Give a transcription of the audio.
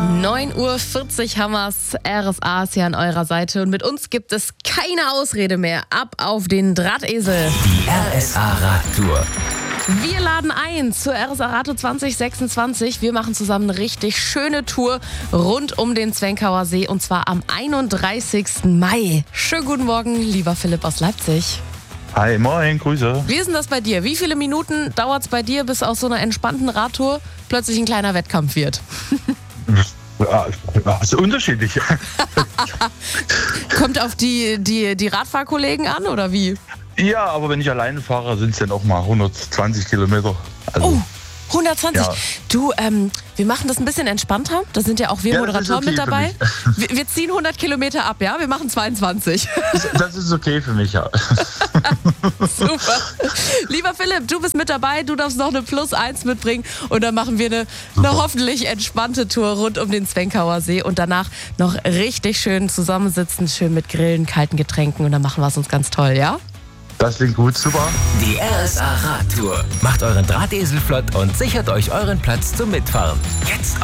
9:40 Uhr haben wir's. RSA ist hier an eurer Seite und mit uns gibt es keine Ausrede mehr. Ab auf den Drahtesel. Die RSA-Radtour. Wir laden ein zur RSA Radtour 2026. Wir machen zusammen eine richtig schöne Tour rund um den Zwenkauer See und zwar am 31. Mai. Schönen guten Morgen, lieber Philipp aus Leipzig. Hi, moin, Grüße. Wie ist denn das bei dir? Wie viele Minuten dauert es bei dir, bis aus so einer entspannten Radtour plötzlich ein kleiner Wettkampf wird? Ja, ist unterschiedlich. Kommt auf die Radfahrkollegen an oder wie? Ja, aber wenn ich alleine fahre, sind es dann auch mal 120 Kilometer. Also, Oh, 120. Ja. Du, wir machen das ein bisschen entspannter. Da sind ja auch wir Ja, das ist Moderatoren okay mit für dabei. Wir ziehen 100 Kilometer ab, ja? Wir machen 22. das ist okay für mich, ja. Super. Lieber Philipp, du bist mit dabei. Du darfst noch eine +1 mitbringen. Und dann machen wir eine hoffentlich entspannte Tour rund um den Zwenkauer See. Und danach noch richtig schön zusammensitzen, schön mit Grillen, kalten Getränken. Und dann machen wir es uns ganz toll, ja? Das klingt gut, super. Die RSA-Radtour. Macht euren Drahtesel flott und sichert euch euren Platz zum Mitfahren. Jetzt